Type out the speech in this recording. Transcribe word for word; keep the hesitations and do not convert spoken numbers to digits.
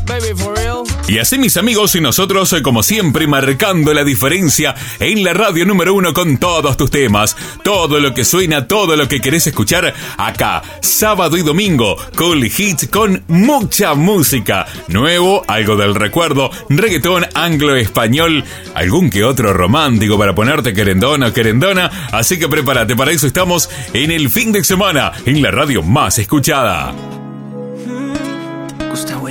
baby, for real. Y así, mis amigos, y nosotros, como siempre, marcando la diferencia en la radio número uno con todos tus temas, todo lo que suena, todo lo que querés escuchar acá, sábado y domingo, Cool Hits con mucha música, nuevo, algo del recuerdo, reggaetón, anglo-español, algún que otro romántico para ponerte querendona o querendona, así que prepárate, para eso estamos en el fin de semana, en la radio más escuchada. Gustavo